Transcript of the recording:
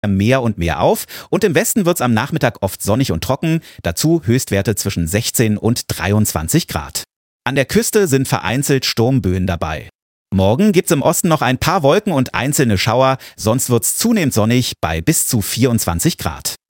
mehr und mehr auf und im Westen wird es am Nachmittag oft sonnig und trocken, dazu Höchstwerte zwischen 16 und 23 Grad. An der Küste sind vereinzelt Sturmböen dabei. Morgen gibt's im Osten noch ein paar Wolken und einzelne Schauer, sonst wird's zunehmend sonnig bei bis zu 24 Grad.